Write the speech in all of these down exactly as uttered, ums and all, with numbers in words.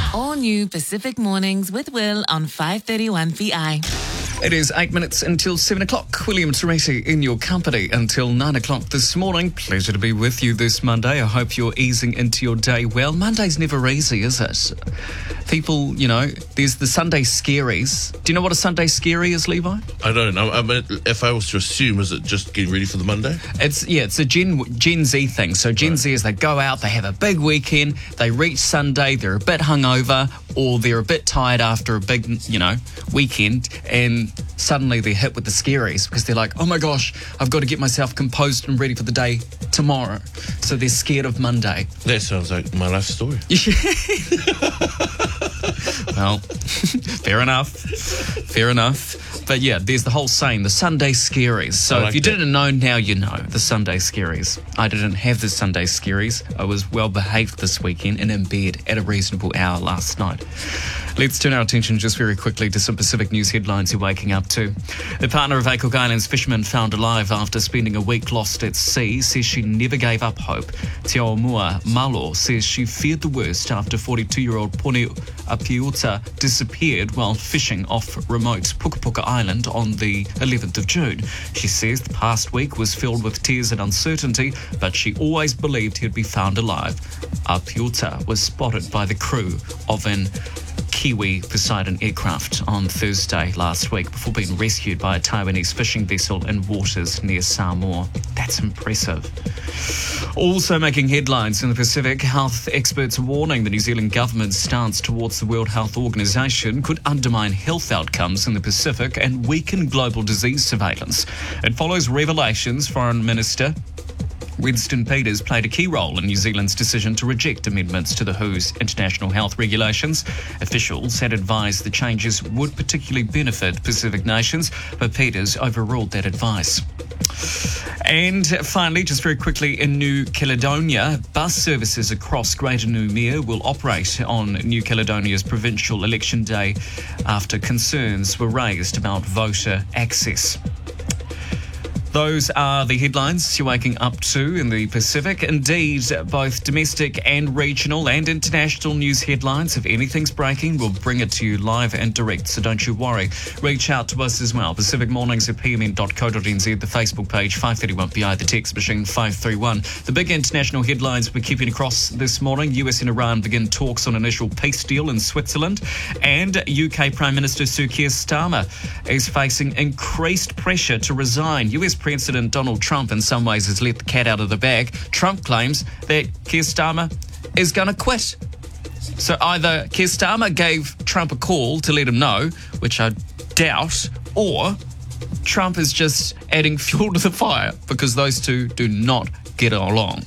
All new Pacific Mornings with Will on five thirty-one P I. It is eight minutes until seven o'clock. William Teresi in your company until nine o'clock this morning. Pleasure to be with you this Monday. I hope you're easing into your day well. Monday's never easy, is it? People, you know, there's the Sunday scaries. Do you know what a Sunday scary is, Levi? I don't know. I mean, if I was to assume, is it just getting ready for the Monday? It's yeah, it's a Gen Gen Z thing. So Gen Right. Z is they go out, they have a big weekend, they reach Sunday, they're a bit hungover, or they're a bit tired after a big, you know, weekend, and suddenly they're hit with the scaries because they're like, oh my gosh, I've got to get myself composed and ready for the day tomorrow. So they're scared of Monday. That sounds like my life story. Well, fair enough. Fair enough. But yeah, there's the whole saying, the Sunday scaries. So I like if you that. didn't know, now you know, the Sunday scaries. I didn't have the Sunday scaries. I was well behaved this weekend and in bed at a reasonable hour last night. Let's turn our attention just very quickly to some Pacific News headlines you're waking up to. The partner of A Cook Islands fisherman found alive after spending a week lost at sea says she never gave up hope. Te Aomua Malo says she feared the worst after forty-two-year-old Pone Apiuta disappeared while fishing off remote Puka Puka Island on the eleventh of June. She says the past week was filled with tears and uncertainty, but she always believed he'd be found alive. Apiuta was spotted by the crew of an Kiwi Poseidon aircraft on Thursday last week before being rescued by a Taiwanese fishing vessel in waters near Samoa. That's impressive. Also making headlines in the Pacific, health experts are warning the New Zealand government's stance towards the World Health Organization could undermine health outcomes in the Pacific and weaken global disease surveillance. It follows revelations Foreign Minister Winston Peters played a key role in New Zealand's decision to reject amendments to the W H O's international health regulations. Officials had advised the changes would particularly benefit Pacific nations, but Peters overruled that advice. And finally, just very quickly, in New Caledonia, bus services across Greater Noumea will operate on New Caledonia's provincial election day after concerns were raised about voter access. Those are the headlines you're waking up to in the Pacific. Indeed, both domestic and regional and international news headlines. If anything's breaking, we'll bring it to you live and direct, so don't you worry. Reach out to us as well. Pacific Mornings at p m n dot co dot n z, the Facebook page five thirty-one P I, the text machine five three one. The big international headlines we're keeping across this morning. U S and Iran begin talks on initial peace deal in Switzerland. And U K Prime Minister Sir Keir Starmer is facing increased pressure to resign. U S President Donald Trump in some ways has let the cat out of the bag. Trump claims that Keir Starmer is going to quit. So either Keir Starmer gave Trump a call to let him know, which I doubt, or Trump is just adding fuel to the fire because those two do not get along.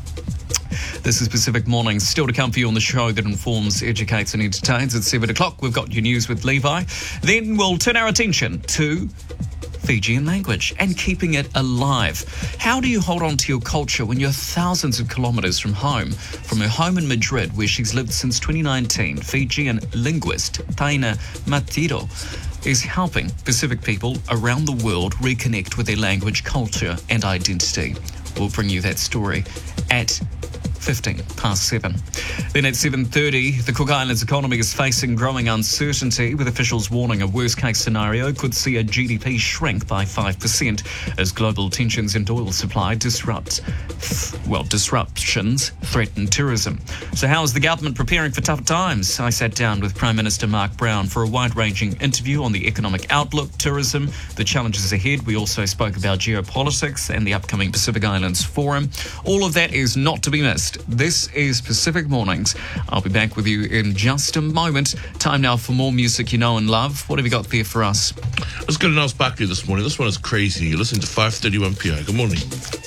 This is Pacific Mornings. Still to come for you on the show that informs, educates and entertains. At seven o'clock, we've got your news with Levi. Then we'll turn our attention to Fijian language and keeping it alive. How do you hold on to your culture when you're thousands of kilometres from home? From her home in Madrid, where she's lived since twenty nineteen, Fijian linguist Taina Matiro is helping Pacific people around the world reconnect with their language, culture and identity. We'll bring you that story at fifteen past seven. Then at seven thirty, the Cook Islands economy is facing growing uncertainty, with officials warning a worst-case scenario could see a G D P shrink by five percent as global tensions in oil supply disrupt, well, disruptions threaten tourism. So how is the government preparing for tougher times? I sat down with Prime Minister Mark Brown for a wide-ranging interview on the economic outlook, tourism, the challenges ahead. We also spoke about geopolitics and the upcoming Pacific Islands Forum. All of that is not to be missed. This is Pacific Mornings. I'll be back with you in just a moment. Time now for more music you know and love. What have you got there for us? Let's go to Niles Barkley this morning. This one is crazy. You're listening to five thirty-one P I. Good morning.